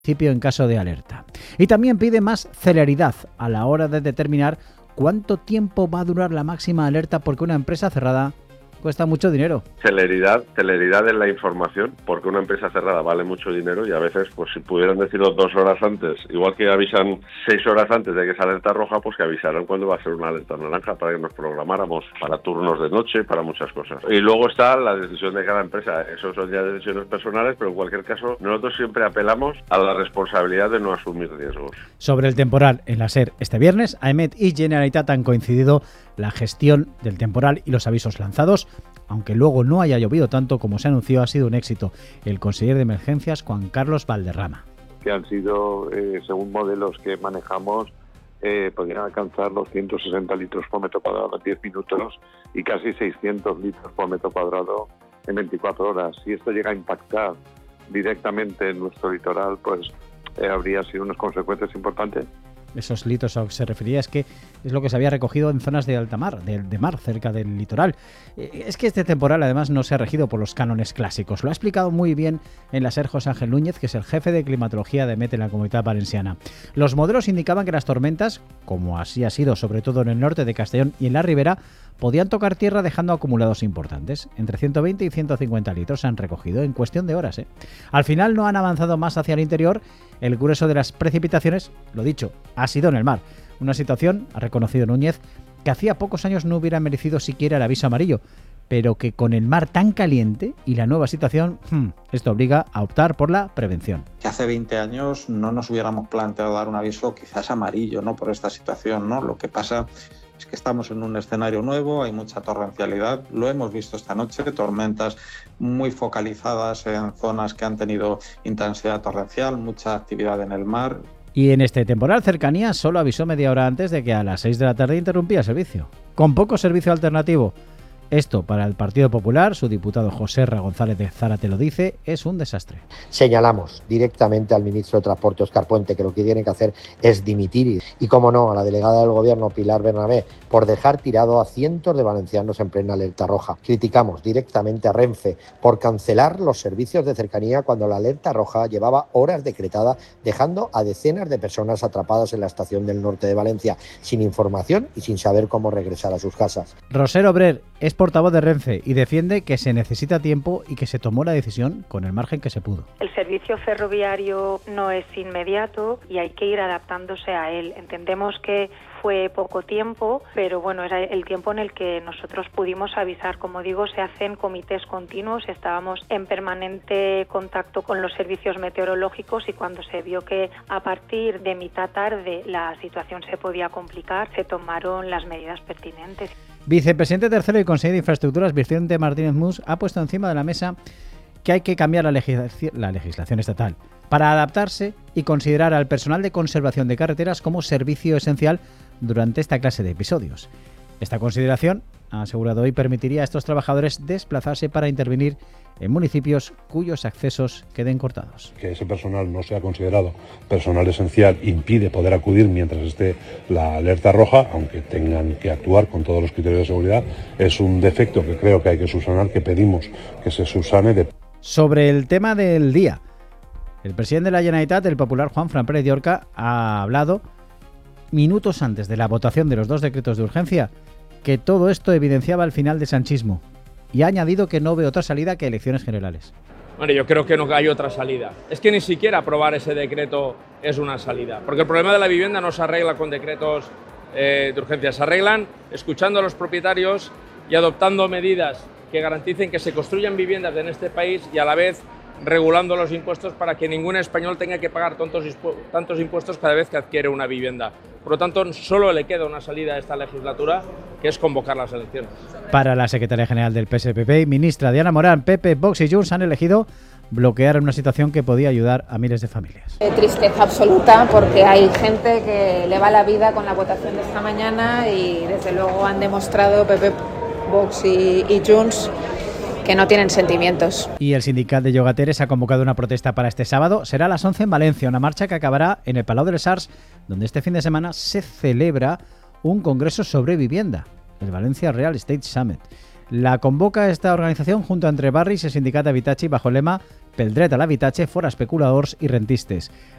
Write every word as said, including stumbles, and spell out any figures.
en caso de alerta. Y también pide más celeridad a la hora de determinar cuánto tiempo va a durar la máxima alerta, porque una empresa cerrada cuesta mucho dinero. Celeridad, celeridad en la información, porque una empresa cerrada vale mucho dinero y a veces, pues si pudieran decirlo dos horas antes, igual que avisan seis horas antes de que es alerta roja, pues que avisarán cuando va a ser una alerta naranja para que nos programáramos para turnos de noche, para muchas cosas. Y luego está la decisión de cada empresa, eso son ya decisiones personales, pero en cualquier caso nosotros siempre apelamos a la responsabilidad de no asumir riesgos. Sobre el temporal en la SER este viernes, AEMET y Generalitat han coincidido la gestión del temporal y los avisos lanzados. Aunque luego no haya llovido tanto como se anunció, ha sido un éxito. El consejero de Emergencias, Juan Carlos Valderrama. Que han sido, eh, según modelos que manejamos, eh, podrían alcanzar los ciento sesenta litros por metro cuadrado en diez minutos y casi seiscientos litros por metro cuadrado en veinticuatro horas. Si esto llega a impactar directamente en nuestro litoral, pues eh, habría sido unas consecuencias importantes. Esos litros a los que se refería es que es lo que se había recogido en zonas de alta mar, de, de mar, cerca del litoral. Es que este temporal además no se ha regido por los cánones clásicos. Lo ha explicado muy bien en la SER José Ángel Núñez, que es el jefe de climatología de AEMET en la Comunidad Valenciana. Los modelos indicaban que las tormentas, como así ha sido sobre todo en el norte de Castellón y en la Ribera, podían tocar tierra dejando acumulados importantes. Entre ciento veinte y ciento cincuenta litros se han recogido en cuestión de horas. ¿eh? Al final no han avanzado más hacia el interior. El grueso de las precipitaciones, lo dicho, ha sido en el mar. Una situación, ha reconocido Núñez, que hacía pocos años no hubiera merecido siquiera el aviso amarillo, pero que con el mar tan caliente y la nueva situación, hmm, esto obliga a optar por la prevención. Que hace veinte años no nos hubiéramos planteado dar un aviso quizás amarillo, ¿no? Por esta situación, ¿no? Lo que pasa es que estamos en un escenario nuevo, hay mucha torrencialidad, lo hemos visto esta noche, tormentas muy focalizadas en zonas que han tenido intensidad torrencial, mucha actividad en el mar. Y en este temporal Cercanías solo avisó media hora antes de que a las seis de la tarde interrumpía el servicio, con poco servicio alternativo. Esto, para el Partido Popular, su diputado José R. González de Zárate lo dice, es un desastre. Señalamos directamente al ministro de Transporte, Óscar Puente, que lo que tiene que hacer es dimitir. Y, como no, a la delegada del Gobierno, Pilar Bernabé, por dejar tirado a cientos de valencianos en plena alerta roja. Criticamos directamente a Renfe por cancelar los servicios de cercanía cuando la alerta roja llevaba horas decretada, dejando a decenas de personas atrapadas en la estación del norte de Valencia, sin información y sin saber cómo regresar a sus casas. Roser Obrer es portavoz de Renfe y defiende que se necesita tiempo y que se tomó la decisión con el margen que se pudo. El servicio ferroviario no es inmediato y hay que ir adaptándose a él. Entendemos que fue poco tiempo, pero bueno, era el tiempo en el que nosotros pudimos avisar. Como digo, se hacen comités continuos, estábamos en permanente contacto con los servicios meteorológicos y cuando se vio que a partir de mitad tarde la situación se podía complicar, se tomaron las medidas pertinentes. Vicepresidente tercero y consejero de Infraestructuras, Vicente Martínez Mus, ha puesto encima de la mesa que hay que cambiar la, legislación, la legislación estatal para adaptarse y considerar al personal de conservación de carreteras como servicio esencial durante esta clase de episodios. Esta consideración, ha asegurado hoy, permitiría a estos trabajadores desplazarse para intervenir en municipios cuyos accesos queden cortados. Que ese personal no sea considerado personal esencial impide poder acudir mientras esté la alerta roja, aunque tengan que actuar con todos los criterios de seguridad. Es un defecto que creo que hay que subsanar, que pedimos que se subsane. De... Sobre el tema del día, el presidente de la Generalitat, el popular Juanfran Pérez de Orca, ha hablado minutos antes de la votación de los dos decretos de urgencia que todo esto evidenciaba el final del sanchismo y ha añadido que no ve otra salida que elecciones generales. Bueno, yo creo que no hay otra salida. Es que ni siquiera aprobar ese decreto es una salida, porque el problema de la vivienda no se arregla con decretos eh, de urgencia, se arreglan escuchando a los propietarios y adoptando medidas que garanticen que se construyan viviendas en este país y a la vez regulando los impuestos para que ningún español tenga que pagar tantos, tantos impuestos cada vez que adquiere una vivienda. Por lo tanto, solo le queda una salida a esta legislatura, que es convocar las elecciones. Para la secretaria general del P S P P y ministra Diana Morán, P P, Vox y Junts han elegido bloquear una situación que podía ayudar a miles de familias. Tristeza absoluta, porque hay gente que le va la vida con la votación de esta mañana y desde luego han demostrado P P, Vox y, y Junts que no tienen sentimientos. Y el sindicato de Llogateres ha convocado una protesta para este sábado. Será a las once en Valencia, una marcha que acabará en el Palau de les Arts, donde este fin de semana se celebra un congreso sobre vivienda, el Valencia Real Estate Summit. La convoca esta organización junto a Entre Barris i Sindicat d'Habitatge bajo el lema Pel dret a l'habitatge fora especuladors i rentistes.